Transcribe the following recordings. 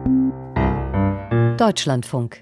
Deutschlandfunk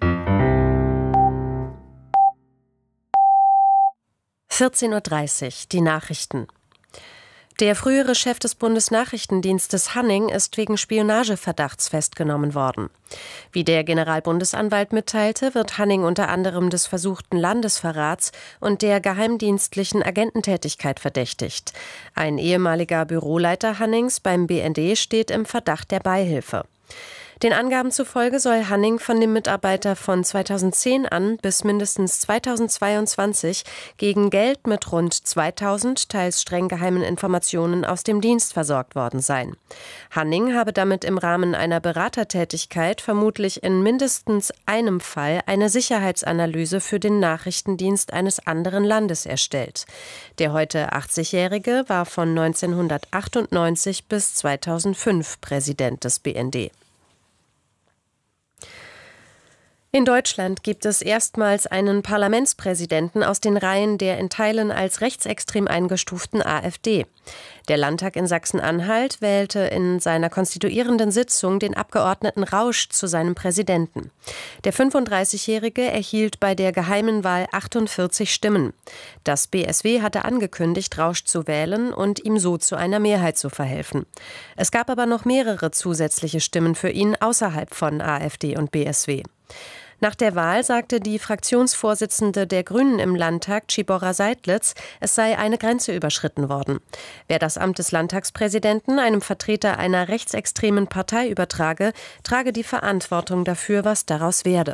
14:30 Uhr, die Nachrichten. Der frühere Chef des Bundesnachrichtendienstes Hanning ist wegen Spionageverdachts festgenommen worden. Wie der Generalbundesanwalt mitteilte, wird Hanning unter anderem des versuchten Landesverrats und der geheimdienstlichen Agententätigkeit verdächtigt. Ein ehemaliger Büroleiter Hannings beim BND steht im Verdacht der Beihilfe. Den Angaben zufolge soll Hanning von dem Mitarbeiter von 2010 an bis mindestens 2022 gegen Geld mit rund 2000 teils streng geheimen Informationen aus dem Dienst versorgt worden sein. Hanning habe damit im Rahmen einer Beratertätigkeit vermutlich in mindestens einem Fall eine Sicherheitsanalyse für den Nachrichtendienst eines anderen Landes erstellt. Der heute 80-Jährige war von 1998 bis 2005 Präsident des BND. In Deutschland gibt es erstmals einen Parlamentspräsidenten aus den Reihen der in Teilen als rechtsextrem eingestuften AfD. Der Landtag in Sachsen-Anhalt wählte in seiner konstituierenden Sitzung den Abgeordneten Rausch zu seinem Präsidenten. Der 35-Jährige erhielt bei der geheimen Wahl 48 Stimmen. Das BSW hatte angekündigt, Rausch zu wählen und ihm so zu einer Mehrheit zu verhelfen. Es gab aber noch mehrere zusätzliche Stimmen für ihn außerhalb von AfD und BSW. Nach der Wahl sagte die Fraktionsvorsitzende der Grünen im Landtag, Tschibora Seidlitz, es sei eine Grenze überschritten worden. Wer das Amt des Landtagspräsidenten einem Vertreter einer rechtsextremen Partei übertrage, trage die Verantwortung dafür, was daraus werde.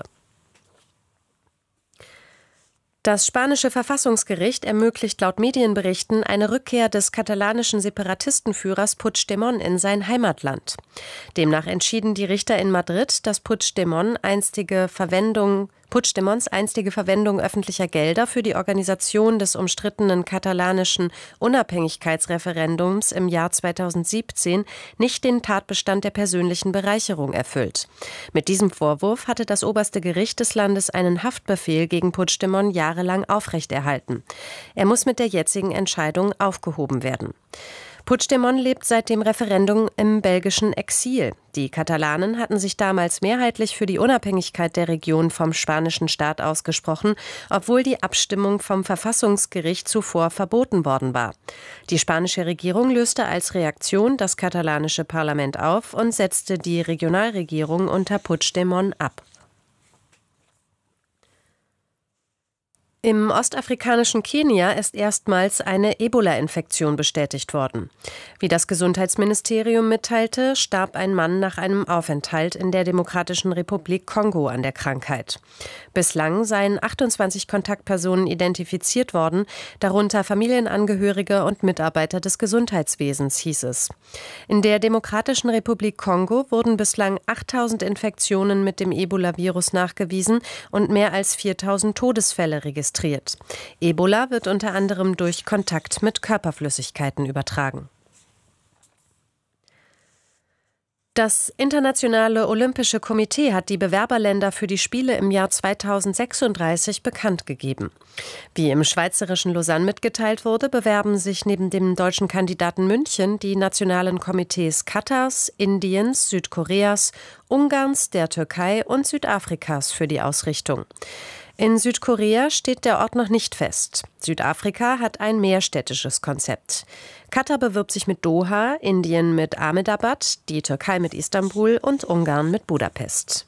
Das spanische Verfassungsgericht ermöglicht laut Medienberichten eine Rückkehr des katalanischen Separatistenführers Puigdemont in sein Heimatland. Demnach entschieden die Richter in Madrid, dass Puigdemonts einstige Verwendung öffentlicher Gelder für die Organisation des umstrittenen katalanischen Unabhängigkeitsreferendums im Jahr 2017 nicht den Tatbestand der persönlichen Bereicherung erfüllt. Mit diesem Vorwurf hatte das oberste Gericht des Landes einen Haftbefehl gegen Puigdemont jahrelang aufrechterhalten. Er muss mit der jetzigen Entscheidung aufgehoben werden. Puigdemont lebt seit dem Referendum im belgischen Exil. Die Katalanen hatten sich damals mehrheitlich für die Unabhängigkeit der Region vom spanischen Staat ausgesprochen, obwohl die Abstimmung vom Verfassungsgericht zuvor verboten worden war. Die spanische Regierung löste als Reaktion das katalanische Parlament auf und setzte die Regionalregierung unter Puigdemont ab. Im ostafrikanischen Kenia ist erstmals eine Ebola-Infektion bestätigt worden. Wie das Gesundheitsministerium mitteilte, starb ein Mann nach einem Aufenthalt in der Demokratischen Republik Kongo an der Krankheit. Bislang seien 28 Kontaktpersonen identifiziert worden, darunter Familienangehörige und Mitarbeiter des Gesundheitswesens, hieß es. In der Demokratischen Republik Kongo wurden bislang 8.000 Infektionen mit dem Ebola-Virus nachgewiesen und mehr als 4.000 Todesfälle registriert. Ebola wird unter anderem durch Kontakt mit Körperflüssigkeiten übertragen. Das Internationale Olympische Komitee hat die Bewerberländer für die Spiele im Jahr 2036 bekannt gegeben. Wie im schweizerischen Lausanne mitgeteilt wurde, bewerben sich neben dem deutschen Kandidaten München die nationalen Komitees Katars, Indiens, Südkoreas, Ungarns, der Türkei und Südafrikas für die Ausrichtung. In Südkorea steht der Ort noch nicht fest. Südafrika hat ein mehrstädtisches Konzept. Katar bewirbt sich mit Doha, Indien mit Ahmedabad, die Türkei mit Istanbul und Ungarn mit Budapest.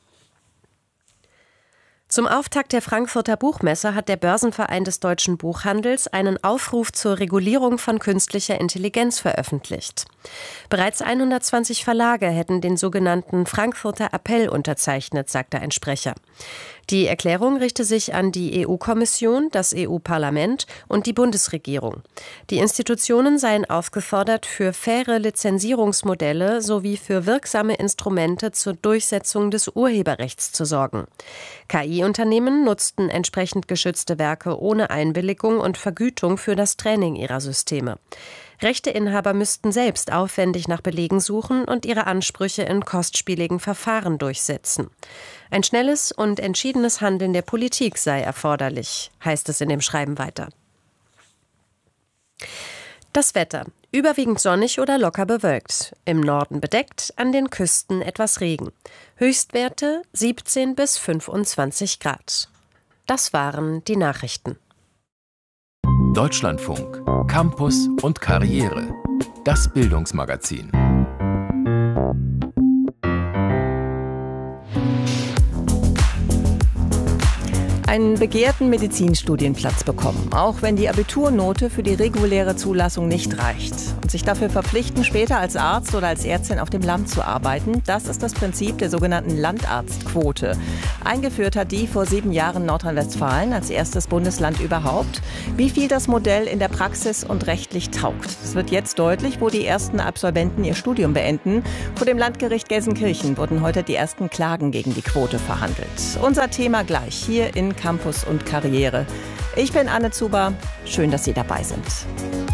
Zum Auftakt der Frankfurter Buchmesse hat der Börsenverein des deutschen Buchhandels einen Aufruf zur Regulierung von künstlicher Intelligenz veröffentlicht. Bereits 120 Verlage hätten den sogenannten Frankfurter Appell unterzeichnet, sagte ein Sprecher. Die Erklärung richte sich an die EU-Kommission, das EU-Parlament und die Bundesregierung. Die Institutionen seien aufgefordert, für faire Lizenzierungsmodelle sowie für wirksame Instrumente zur Durchsetzung des Urheberrechts zu sorgen. KI-Unternehmen nutzten entsprechend geschützte Werke ohne Einwilligung und Vergütung für das Training ihrer Systeme. Rechteinhaber müssten selbst aufwendig nach Belegen suchen und ihre Ansprüche in kostspieligen Verfahren durchsetzen. Ein schnelles und entschiedenes Handeln der Politik sei erforderlich, heißt es in dem Schreiben weiter. Das Wetter. Überwiegend sonnig oder locker bewölkt. Im Norden bedeckt, an den Küsten etwas Regen. Höchstwerte 17 bis 25 Grad. Das waren die Nachrichten. Deutschlandfunk, Campus und Karriere. Das Bildungsmagazin. Einen begehrten Medizinstudienplatz bekommen, auch wenn die Abiturnote für die reguläre Zulassung nicht reicht. Und sich dafür verpflichten, später als Arzt oder als Ärztin auf dem Land zu arbeiten, das ist das Prinzip der sogenannten Landarztquote. Eingeführt hat die vor 7 Jahren Nordrhein-Westfalen als erstes Bundesland überhaupt. Wie viel das Modell in der Praxis und rechtlich taugt. Es wird jetzt deutlich, wo die ersten Absolventen ihr Studium beenden. Vor dem Landgericht Gelsenkirchen wurden heute die ersten Klagen gegen die Quote verhandelt. Unser Thema gleich hier in Campus und Karriere. Ich bin Anne Zuber. Schön, dass Sie dabei sind.